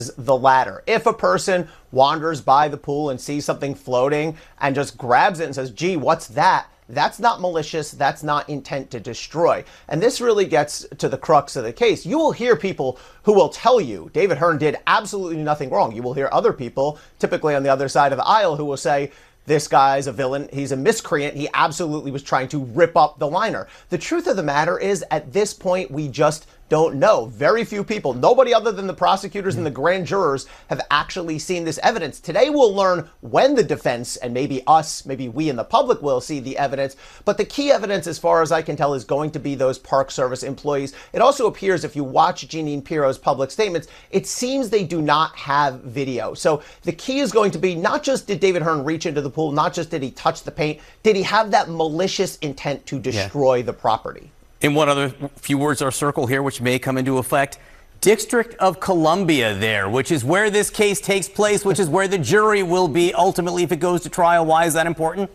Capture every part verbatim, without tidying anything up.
the latter. If a person wanders by the pool and sees something floating and just grabs it and says, gee, what's that? That's not malicious. That's not intent to destroy. And this really gets to the crux of the case. You will hear people who will tell you David Hearn did absolutely nothing wrong. You will hear other people, typically on the other side of the aisle, who will say, this guy's a villain. He's a miscreant. He absolutely was trying to rip up the liner. The truth of the matter is, at this point, we just don't know. Very few people, nobody other than the prosecutors and the grand jurors, have actually seen this evidence. Today we'll learn when the defense, and maybe us, maybe we in the public will see the evidence. But the key evidence, as far as I can tell, is going to be those Park Service employees. It also appears, if you watch Jeanine Pirro's public statements, it seems they do not have video. So the key is going to be not just did David Hearn reach into the pool, not just did he touch the paint, did he have that malicious intent to destroy yeah. the property? In one other few words, our circle here, which may come into effect, District of Columbia there, which is where this case takes place, which is where the jury will be ultimately if it goes to trial. Why is that important?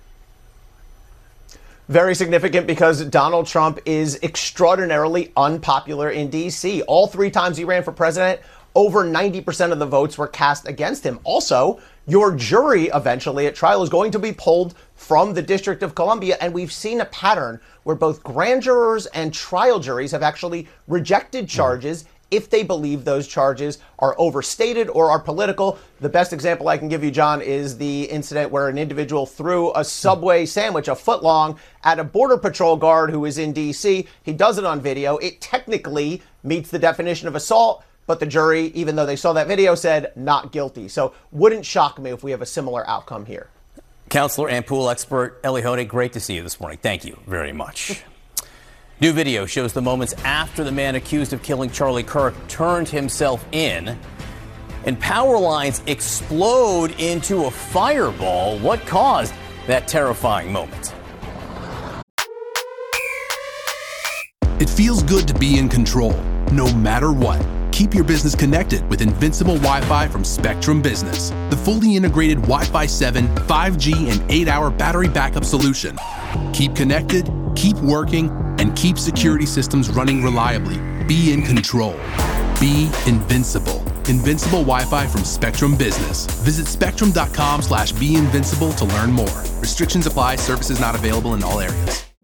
Very significant because Donald Trump is extraordinarily unpopular in D C. All three times he ran for president, over ninety percent of the votes were cast against him. Also, your jury eventually at trial is going to be pulled from the District of Columbia, and we've seen a pattern where both grand jurors and trial juries have actually rejected charges mm. if they believe those charges are overstated or are political. The best example I can give you, John, is the incident where an individual threw a Subway sandwich, a foot long, at a Border Patrol guard who is in D C. He does it on video. It technically meets the definition of assault, but the jury, even though they saw that video, said not guilty. So wouldn't shock me if we have a similar outcome here. Counselor and pool expert Elie Honig, great to see you this morning. Thank you very much. New video shows the moments after the man accused of killing Charlie Kirk turned himself in, and power lines explode into a fireball. What caused that terrifying moment? It feels good to be in control, no matter what. Keep your business connected with Invincible Wi-Fi from Spectrum Business, the fully integrated Wi-Fi seven, five G, and eight hour battery backup solution. Keep connected, keep working, and keep security systems running reliably. Be in control. Be invincible. Invincible Wi-Fi from Spectrum Business. Visit spectrum dot com slash be invincible to learn more. Restrictions apply. Services not available in all areas.